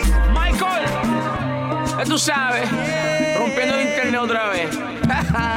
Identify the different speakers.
Speaker 1: Michael, ya tú sabes, rompiendo el internet otra vez.